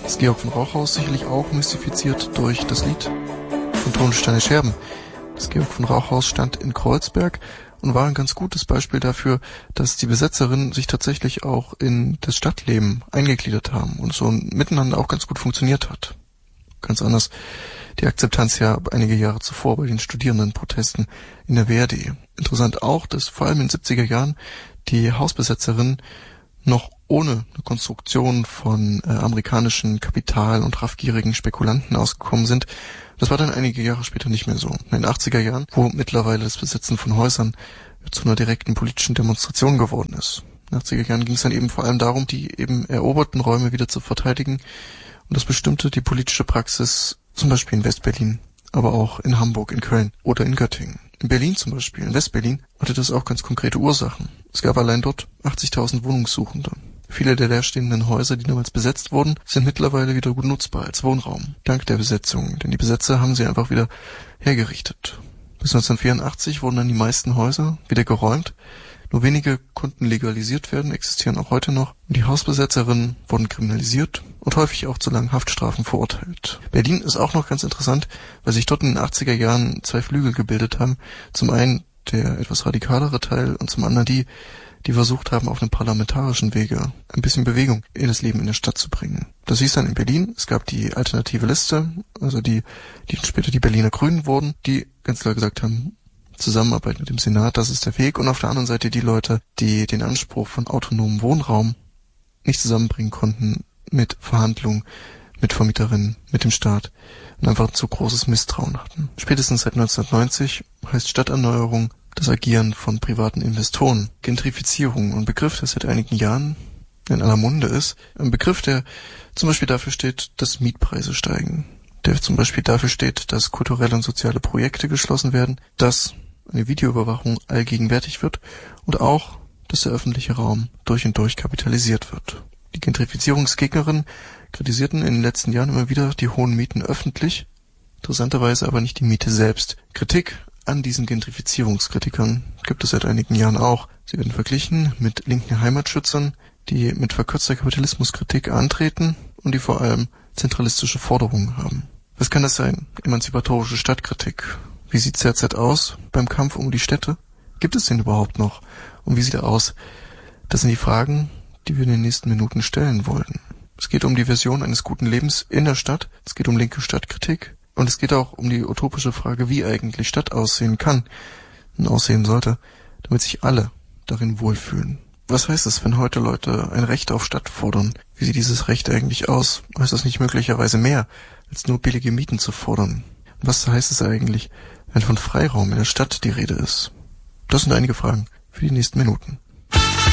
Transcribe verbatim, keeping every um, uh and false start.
Das Georg von Rauchhaus sicherlich auch mystifiziert durch das Lied von Tonsteine Scherben. Das Georg von Rauchhaus stand in Kreuzberg und war ein ganz gutes Beispiel dafür, dass die Besetzerinnen sich tatsächlich auch in das Stadtleben eingegliedert haben und so miteinander auch ganz gut funktioniert hat. Ganz anders die Akzeptanz ja einige Jahre zuvor bei den Studierendenprotesten in der W R D. Interessant auch, dass vor allem in den siebziger Jahren die Hausbesetzerinnen noch ohne eine Konstruktion von äh, amerikanischen Kapital- und raffgierigen Spekulanten ausgekommen sind. Das war dann einige Jahre später nicht mehr so. In den achtziger Jahren, wo mittlerweile das Besitzen von Häusern zu einer direkten politischen Demonstration geworden ist. In den achtziger Jahren ging es dann eben vor allem darum, die eben eroberten Räume wieder zu verteidigen. Und das bestimmte die politische Praxis zum Beispiel in Westberlin, aber auch in Hamburg, in Köln oder in Göttingen. In Berlin zum Beispiel, in Westberlin, hatte das auch ganz konkrete Ursachen. Es gab allein dort achtzigtausend Wohnungssuchende. Viele der leerstehenden Häuser, die damals besetzt wurden, sind mittlerweile wieder gut nutzbar als Wohnraum. Dank der Besetzung, denn die Besetzer haben sie einfach wieder hergerichtet. Bis neunzehnhundertvierundachtzig wurden dann die meisten Häuser wieder geräumt. Nur wenige konnten legalisiert werden, existieren auch heute noch. Und die Hausbesetzerinnen wurden kriminalisiert und häufig auch zu langen Haftstrafen verurteilt. Berlin ist auch noch ganz interessant, weil sich dort in den achtziger Jahren zwei Flügel gebildet haben. Zum einen der etwas radikalere Teil und zum anderen die, die versucht haben, auf einem parlamentarischen Wege ein bisschen Bewegung in das Leben in der Stadt zu bringen. Das hieß dann in Berlin, es gab die alternative Liste, also die, die später die Berliner Grünen wurden, die ganz klar gesagt haben, Zusammenarbeit mit dem Senat, das ist der Weg. Und auf der anderen Seite die Leute, die den Anspruch von autonomem Wohnraum nicht zusammenbringen konnten mit Verhandlungen, mit Vermieterinnen, mit dem Staat und einfach ein zu großes Misstrauen hatten. Spätestens seit neunzehnhundertneunzig heißt Stadterneuerung das Agieren von privaten Investoren. Gentrifizierung, ein Begriff, der seit einigen Jahren in aller Munde ist. Ein Begriff, der zum Beispiel dafür steht, dass Mietpreise steigen. Der zum Beispiel dafür steht, dass kulturelle und soziale Projekte geschlossen werden, dass eine Videoüberwachung allgegenwärtig wird und auch, dass der öffentliche Raum durch und durch kapitalisiert wird. Die Gentrifizierungsgegnerinnen kritisierten in den letzten Jahren immer wieder die hohen Mieten öffentlich, interessanterweise aber nicht die Miete selbst. Kritik an diesen Gentrifizierungskritikern gibt es seit einigen Jahren auch. Sie werden verglichen mit linken Heimatschützern, die mit verkürzter Kapitalismuskritik antreten und die vor allem zentralistische Forderungen haben. Was kann das sein? Emanzipatorische Stadtkritik. Wie sieht Z Z aus beim Kampf um die Städte? Gibt es den überhaupt noch? Und wie sieht er aus? Das sind die Fragen, die wir in den nächsten Minuten stellen wollen. Es geht um die Version eines guten Lebens in der Stadt. Es geht um linke Stadtkritik. Und es geht auch um die utopische Frage, wie eigentlich Stadt aussehen kann und aussehen sollte, damit sich alle darin wohlfühlen. Was heißt es, wenn heute Leute ein Recht auf Stadt fordern? Wie sieht dieses Recht eigentlich aus? Heißt das nicht möglicherweise mehr, als nur billige Mieten zu fordern? Und was heißt es eigentlich, wenn von Freiraum in der Stadt die Rede ist? Das sind einige Fragen für die nächsten Minuten.